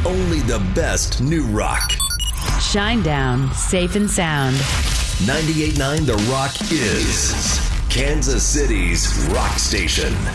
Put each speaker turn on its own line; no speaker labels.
only the best new rock.
Shinedown, safe and sound.
98.9 The Rock is Kansas City's rock station.